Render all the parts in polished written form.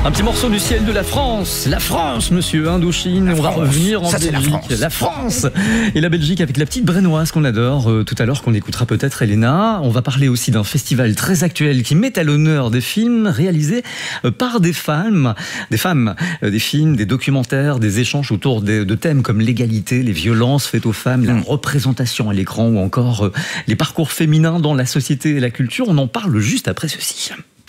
Un petit morceau du ciel de la France, monsieur Indochine. On va revenir en Belgique. La France et la Belgique avec la petite Brennoise qu'on adore. Tout à l'heure qu'on écoutera peut-être Elena. On va parler aussi d'un festival très actuel qui met à l'honneur des films réalisés par des femmes, des films, des documentaires, des échanges autour de thèmes comme l'égalité, les violences faites aux femmes, la représentation à l'écran ou encore les parcours féminins dans la société et la culture. On en parle juste après ceci.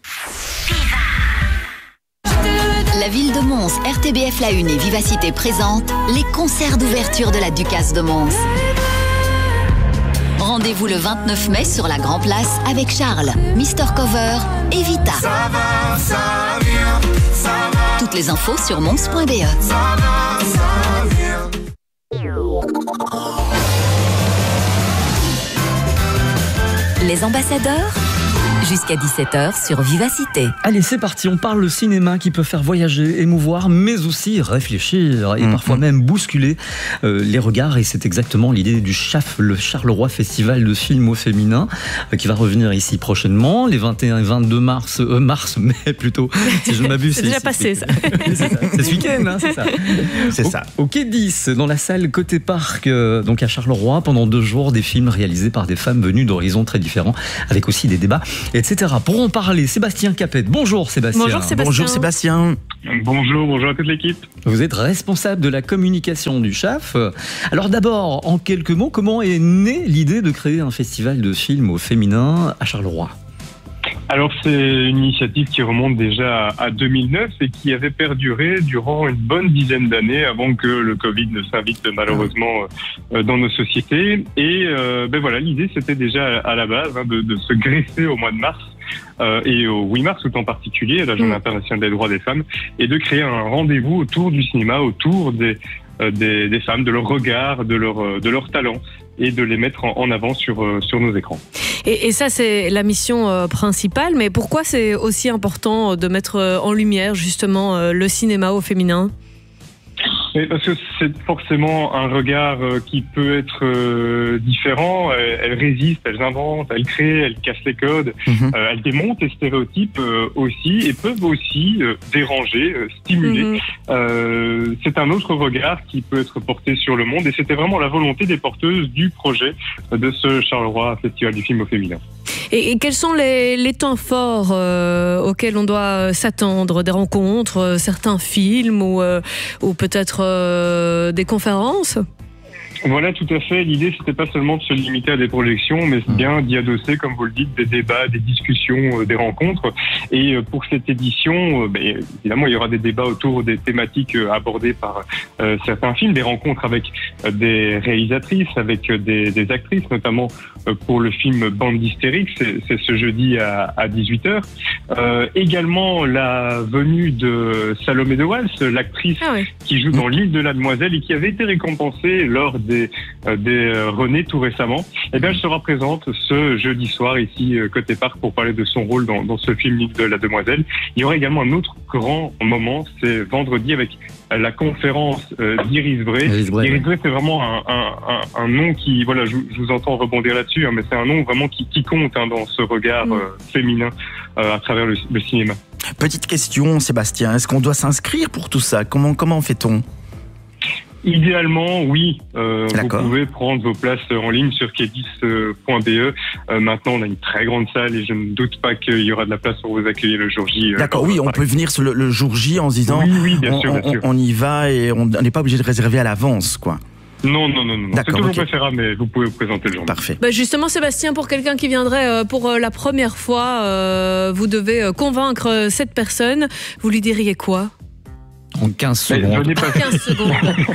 La ville de Mons, RTBF La Une et Vivacité présentent les concerts d'ouverture de la Ducasse de Mons. Rendez-vous le 29 mai sur la Grand Place avec Charles, Mister Cover et Vita. Ça va, ça vient, ça va. Toutes les infos sur mons.be. Ça va, ça vient. Les ambassadeurs jusqu'à 17h sur Vivacité. Allez, c'est parti, on parle le cinéma qui peut faire voyager, émouvoir, mais aussi réfléchir et parfois même bousculer les regards. Et c'est exactement l'idée du CHAF, le Charleroi Festival de films au féminin, qui va revenir ici prochainement, les 21 et 22 mars, mai plutôt, si je ne m'abuse. C'est déjà passé, ça. C'est ce week-end, hein, c'est ça. C'est ça. Au Quai 10, dans la salle Côté Parc, donc à Charleroi, pendant 2 jours, des films réalisés par des femmes venues d'horizons très différents, avec aussi des débats, etc. Pour en parler, Sébastien Capet. Bonjour Sébastien. Bonjour Sébastien. Bonjour Sébastien. Bonjour à toute l'équipe. Vous êtes responsable de la communication du CHAF. Alors d'abord, en quelques mots, comment est née l'idée de créer un festival de films au féminin à Charleroi ? Alors c'est une initiative qui remonte déjà à 2009 et qui avait perduré durant une bonne dizaine d'années avant que le Covid ne s'invite malheureusement dans nos sociétés. Et voilà, l'idée c'était déjà à la base de se greffer au mois de mars et au 8 mars tout en particulier, à la Journée internationale des droits des femmes, et de créer un rendez-vous autour du cinéma, autour des femmes, de leur regard, de leur talent, et de les mettre en avant sur nos écrans. Et ça, c'est la mission principale, mais pourquoi c'est aussi important de mettre en lumière justement le cinéma au féminin ? Parce que c'est forcément un regard qui peut être différent. Elles résistent, elles inventent, elles créent, elles cassent les codes, elles démontent les stéréotypes aussi, et peuvent aussi déranger, stimuler. C'est un autre regard qui peut être porté sur le monde, et c'était vraiment la volonté des porteuses du projet de ce Charleroi Festival du film au féminin. Et quels sont les temps forts auxquels on doit s'attendre ? Des rencontres, certains films ou peut-être des conférences ? Voilà, tout à fait. L'idée, c'était pas seulement de se limiter à des projections, mais bien d'y adosser, comme vous le dites, des débats, des discussions, des rencontres. Et pour cette édition, évidemment, il y aura des débats autour des thématiques abordées par certains films, des rencontres avec des réalisatrices, avec des actrices, notamment pour le film Bande d'hystériques, c'est ce jeudi à 18h. Également, la venue de Salomé de Wals, l'actrice qui joue dans L'île de la Demoiselle et qui avait été récompensée lors des René tout récemment, et bien elle sera présente ce jeudi soir ici Côté Parc pour parler de son rôle dans ce film L'île de la Demoiselle. Il y aura également un autre grand moment, c'est vendredi avec la conférence d'Iris Bray. Iris Bray, c'est vraiment un nom qui, voilà, je vous entends rebondir là-dessus, mais c'est un nom vraiment qui compte dans ce regard féminin à travers le cinéma. Petite question Sébastien, est-ce qu'on doit s'inscrire pour tout ça ? Comment fait-on ? Idéalement, oui. Vous pouvez prendre vos places en ligne sur quai10.be. Maintenant, on a une très grande salle et je ne doute pas qu'il y aura de la place pour vous accueillir le jour J. D'accord, oui, on peut venir le jour J en se disant oui, bien sûr. On y va et on n'est pas obligé de réserver à l'avance, quoi. Non. C'est toujours préférable, mais vous pouvez vous présenter le jour. Parfait. Justement, Sébastien, pour quelqu'un qui viendrait pour la première fois, vous devez convaincre cette personne. Vous lui diriez quoi ? En 15 secondes. 15 secondes.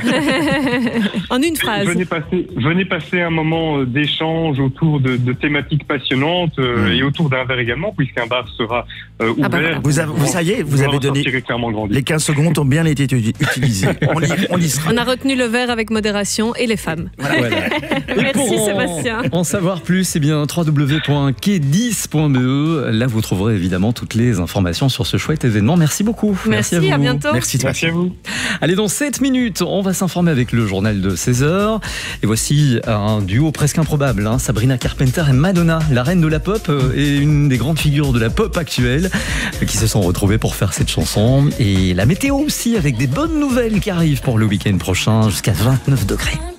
En une phrase. Venez passer un moment d'échange autour de thématiques passionnantes et autour d'un verre également, puisqu'un bar sera ouvert. Vous avez donné les 15 secondes ont bien été utilisées. On y sera. On a retenu le verre avec modération et les femmes. Voilà. Merci Sébastien. En savoir plus, www.quai10.be. Là, vous trouverez évidemment toutes les informations sur ce chouette événement. Merci beaucoup. Merci à vous. À bientôt. Merci. Merci à vous. Allez, dans 7 minutes, on va s'informer avec le journal de 16h. Et voici un duo presque improbable, hein. Sabrina Carpenter et Madonna, la reine de la pop et une des grandes figures de la pop actuelle, qui se sont retrouvées pour faire cette chanson. Et la météo aussi, avec des bonnes nouvelles qui arrivent pour le week-end prochain, jusqu'à 29 degrés.